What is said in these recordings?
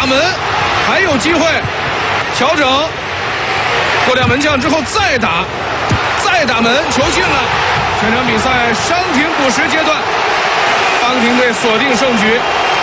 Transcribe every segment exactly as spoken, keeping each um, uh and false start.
打门，还有机会调整，过掉门将之后再打，再打门，球进了。全场比赛伤停补时阶段，阿根廷队锁定胜局。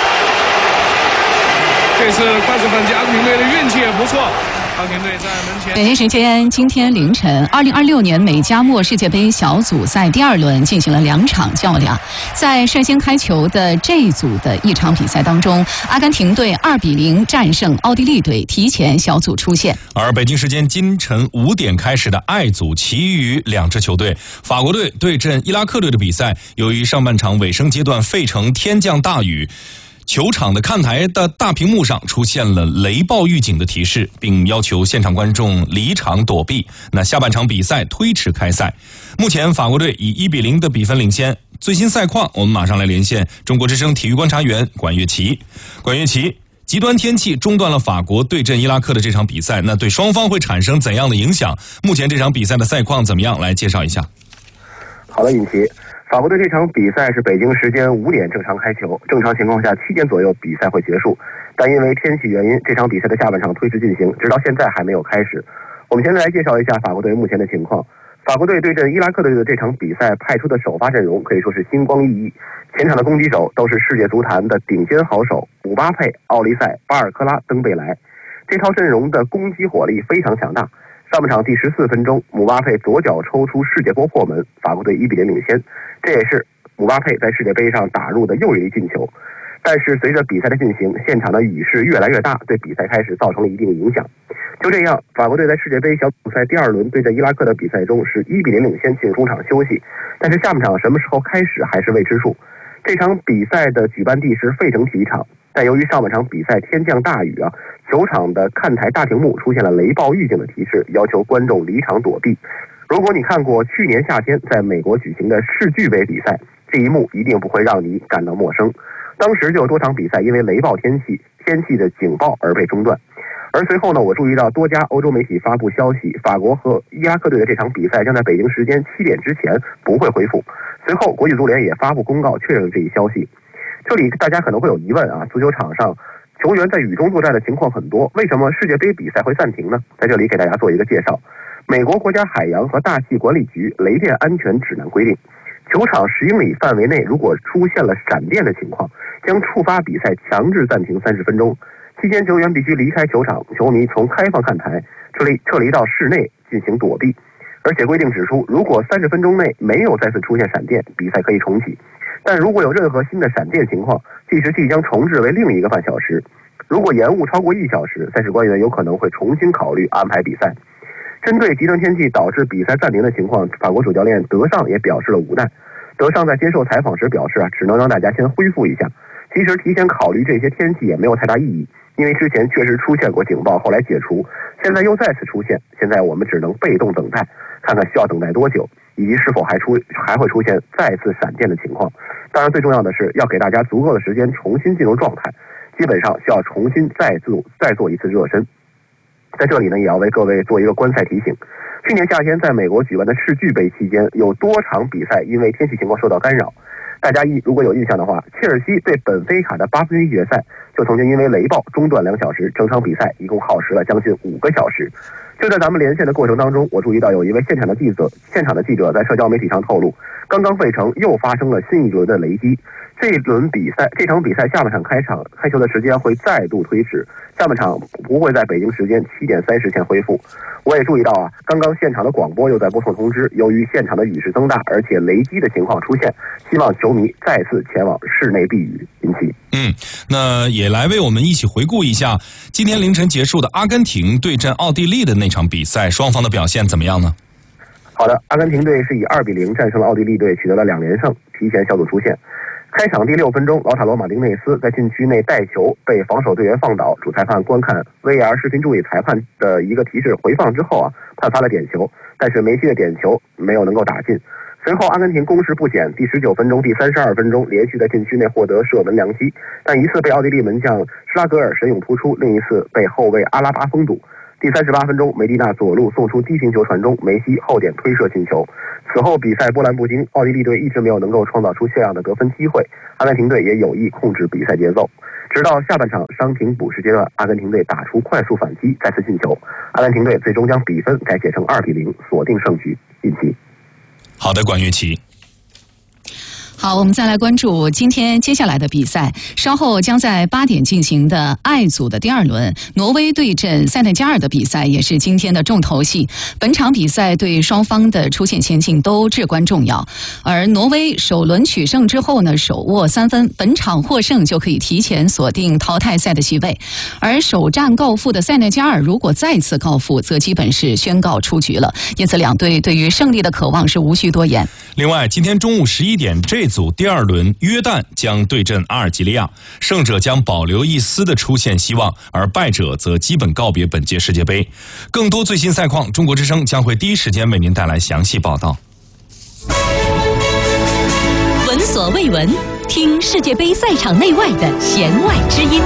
这次快速反击，阿根廷队的运气也不错。阿根廷队在门前。 北京时间今天凌晨，二零二六年美加墨世界杯小组赛第二轮进行了两场较量。在率先开球的这一组的一场比赛当中，阿根廷队二比零战胜奥地利队，提前小组出线。 而北京时间今晨五点开始的 I 组，其余两支球队，法国队对阵伊拉克队的比赛，由于上半场尾声阶段费城天降大雨。球场的看台的大屏幕上出现了雷暴预警的提示，并要求现场观众离场躲避。那下半场比赛推迟开赛。目前法国队以一比零的比分领先。最新赛况，我们马上来连线中国之声体育观察员管乐琪。管乐琪，极端天气中断了法国对阵伊拉克的这场比赛，那对双方会产生怎样的影响？目前这场比赛的赛况怎么样？来介绍一下。 好的，尹奇。法国队这场比赛是北京时间五点正常开球，正常情况下七点左右比赛会结束，但因为天气原因，这场比赛的下半场推迟进行，直到现在还没有开始。我们先来介绍一下法国队目前的情况。法国队对阵伊拉克队的这场比赛派出的首发阵容可以说是星光熠熠，前场的攻击手都是世界足坛的顶尖好手，姆巴佩、奥利塞、巴尔科拉、登贝莱，这套阵容的攻击火力非常强大。上半场第十四分钟，姆巴佩左脚抽出世界波破门，法国队一比零领先，这也是姆巴佩在世界杯上打入的又一粒进球。但是随着比赛的进行，现场的雨势越来越大，对比赛开始造成了一定影响。就这样，法国队在世界杯小组赛第二轮对阵伊拉克的比赛中是一比零领先，进中场休息。但是下半场什么时候开始还是未知数。这场比赛的举办地是费城体育场，但由于上半场比赛天降大雨啊，球场的看台大屏幕出现了雷暴预警的提示，要求观众离场躲避。如果你看过去年夏天在美国举行的世俱杯比赛，这一幕一定不会让你感到陌生。当时就有多场比赛因为雷暴天气、天气的警报而被中断。而随后呢，我注意到多家欧洲媒体发布消息，法国和伊拉克队的这场比赛将在北京时间七点之前不会恢复。随后，国际足联也发布公告确认了这一消息。这里大家可能会有疑问啊，足球场上球员在雨中作战的情况很多，为什么世界杯比赛会暂停呢？在这里给大家做一个介绍。美国国家海洋和大气管理局雷电安全指南规定，球场十英里范围内如果出现了闪电的情况，将触发比赛强制暂停三十分钟。期间球员必须离开球场，球迷从开放看台撤离撤离到室内进行躲避。而且规定指出，如果三十分钟内没有再次出现闪电，比赛可以重启。但如果有任何新的闪电情况，计时器将重置为另一个半小时。如果延误超过一小时，赛事官员有可能会重新考虑安排比赛。针对极端天气导致比赛暂停的情况，法国主教练德尚也表示了无奈。德尚在接受采访时表示啊，只能让大家先恢复一下。其实提前考虑这些天气也没有太大意义，因为之前确实出现过警报，后来解除，现在又再次出现，现在我们只能被动等待，看看需要等待多久，以及是否还出还会出现再次闪电的情况。当然最重要的是要给大家足够的时间重新进入状态，基本上需要重新再做再做一次热身。在这里呢，也要为各位做一个观赛提醒。去年夏天在美国举办的世俱杯期间，有多场比赛因为天气情况受到干扰。大家一如果有印象的话，切尔西对本菲卡的八分之一决赛就曾经因为雷暴中断两小时，整场比赛一共耗时了将近五个小时。就在咱们连线的过程当中，我注意到有一位现场的记者，现场的记者在社交媒体上透露，刚刚费城又发生了新一轮的雷击。这一轮比赛，这场比赛下半场开场开球的时间会再度推迟，下半场不会在北京时间七点三十前恢复。我也注意到啊，刚刚现场的广播又在播送通知，由于现场的雨势增大，而且雷击的情况出现，希望球迷再次前往室内避雨。引起， 嗯，那也来为我们一起回顾一下今天凌晨结束的阿根廷对阵奥地利的那场比赛，双方的表现怎么样呢？ 好的，阿根廷队是以二比零战胜了奥地利队，取得了两连胜，提前小组出线。开场第六分钟，老塔罗马丁内斯在禁区内带球被防守队员放倒，主裁判观看 V R 视频助理裁判的一个提示回放之后啊，判罚了点球，但是梅西的点球没有能够打进。随后阿根廷攻势不减，第十九分钟、第三十二分钟连续在禁区内获得射门良机，但一次被奥地利门将施拉格尔神勇扑出，另一次被后卫阿拉巴封堵。 第三十八分钟，梅蒂纳左路送出低平球传中，梅西后点推射进球。此后比赛波澜不惊，奥地利队一直没有能够创造出像样的得分机会，阿根廷队也有意控制比赛节奏。直到下半场伤停补时阶段，阿根廷队打出快速反击，再次进球，阿根廷队最终将比分改写成二比零，锁定胜局，晋级。 好的，管乐琪。 好，我们再来关注今天接下来的比赛。稍后将在八点进行的 I 组的第二轮，挪威对阵塞内加尔的比赛也是今天的重头戏。本场比赛对双方的出线前景都至关重要。而挪威首轮取胜之后呢，手握三分，本场获胜就可以提前锁定淘汰赛的席位。而首战告负的塞内加尔如果再次告负，则基本是宣告出局了。因此，两队对于胜利的渴望是无需多言。 另外，今天中午十一点，这组第二轮约旦将对阵阿尔及利亚，胜者将保留一丝的出线希望，而败者则基本告别本届世界杯。更多最新赛况，中国之声将会第一时间为您带来详细报道。 闻所未闻，听世界杯赛场内外的弦外之音。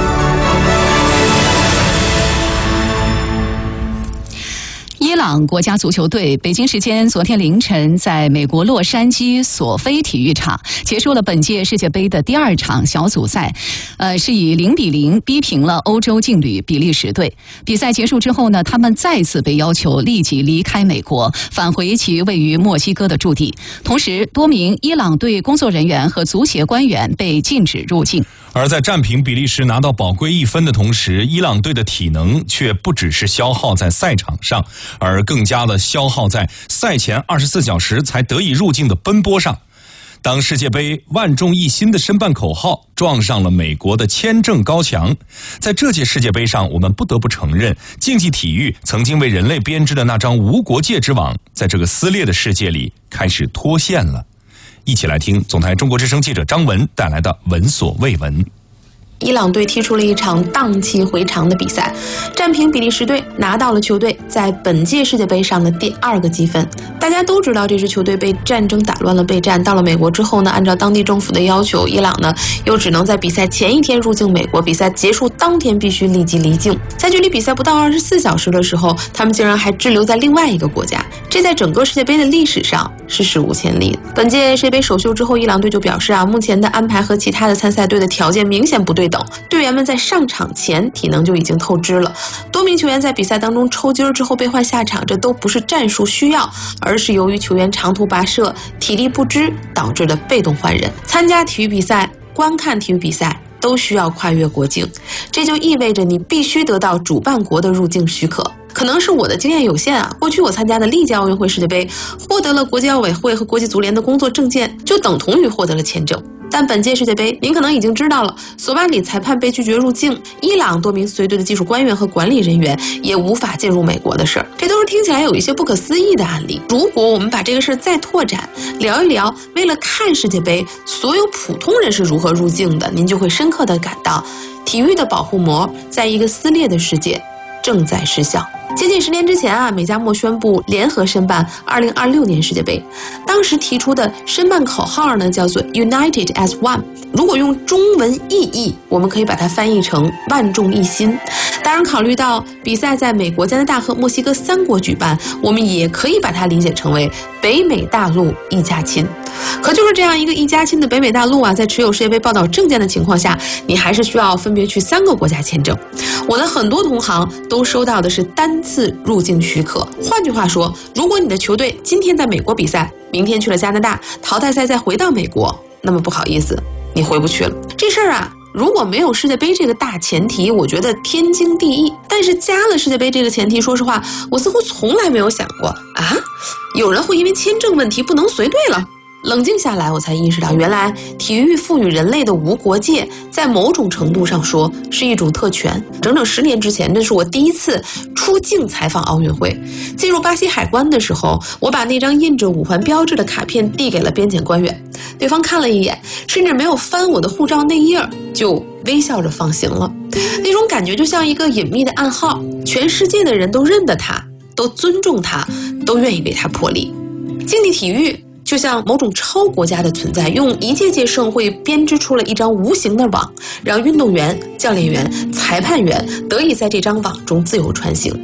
伊朗国家足球队北京时间昨天凌晨在美国洛杉矶索菲体育场结束了本届世界杯的第二场小组赛，呃，是以零比零逼平了欧洲劲旅比利时队。比赛结束之后呢，他们再次被要求立即离开美国，返回其位于墨西哥的驻地。同时，多名伊朗队工作人员和足协官员被禁止入境。 而在战平比利时拿到宝贵一分的同时，伊朗队的体能却不只是消耗在赛场上，而更加的消耗在赛前二十四小时才得以入境的奔波上。当世界杯万众一心的申办口号撞上了美国的签证高墙，在这届世界杯上，我们不得不承认，竞技体育曾经为人类编织的那张无国界之网，在这个撕裂的世界里开始脱线了。一起来听总台中国之声记者张文带来的闻所未闻。 伊朗队踢出了一场荡气回肠的比赛，战平比利时队，拿到了球队在本届世界杯上的第二个积分。大家都知道这支球队被战争打乱了备战，到了美国之后呢，按照当地政府的要求，伊朗呢又只能在比赛前一天入境美国，比赛结束当天必须立即离境。在距离比赛不到二十四小时的时候，他们竟然还滞留在另外一个国家，这在整个世界杯的历史上是史无前例的。本届世界杯首秀之后，伊朗队就表示啊，目前的安排和其他的参赛队的条件明显不对等，队员们在上场前体能就已经透支了，多名球员在比赛当中抽筋之后被换下场，这都不是战术需要，而是由于球员长途跋涉、体力不支导致的被动换人。参加体育比赛、观看体育比赛都需要跨越国境，这就意味着你必须得到主办国的入境许可。可能是我的经验有限啊，过去我参加的历届奥运会、世界杯，获得了国际奥委会和国际足联的工作证件，就等同于获得了签证。但本届世界杯，您可能已经知道了，索马里裁判被拒绝入境，伊朗多名随队的技术官员和管理人员也无法进入美国的事儿，这都是听起来有一些不可思议的案例。如果我们把这个事儿再拓展，聊一聊为了看世界杯，所有普通人是如何入境的，您就会深刻地感到，体育的保护膜在一个撕裂的世界正在失效。接近十年之前啊，美加墨宣布联合申办二零二六年世界杯。当时提出的申办口号呢，叫做 United as One。如果用中文意译，我们可以把它翻译成万众一心。当然，考虑到比赛在美国、加拿大和墨西哥三国举办，我们也可以把它理解成为北美大陆一家亲。可就是这样一个一家亲的北美大陆啊，在持有世界杯报道证件的情况下，你还是需要分别去三个国家签证。我的很多同行都收到的是单次入境许可。换句话说，如果你的球队今天在美国比赛，明天去了加拿大，淘汰赛再回到美国，那么不好意思，你回不去了。这事儿啊，如果没有世界杯这个大前提，我觉得天经地义。但是加了世界杯这个前提，说实话，我似乎从来没有想过啊，有人会因为签证问题不能随队了。冷静下来，我才意识到，原来体育赋予人类的无国界，在某种程度上说是一种特权。整整十年之前，这是我第一次出境采访奥运会。进入巴西海关的时候，我把那张印着五环标志的卡片递给了边检官员，对方看了一眼，甚至没有翻我的护照内页，就微笑着放行了。那种感觉就像一个隐秘的暗号，全世界的人都认得他，都尊重他，都愿意为他破例。竞技体育就像某种超国家的存在，用一届届盛会编织出了一张无形的网，让运动员、教练员、裁判员得以在这张网中自由穿行。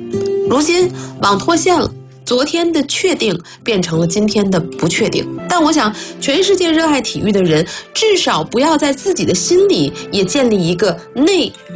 如今网脱线了，昨天的确定变成了今天的不确定。但我想，全世界热爱体育的人，至少不要在自己的心里也建立一个内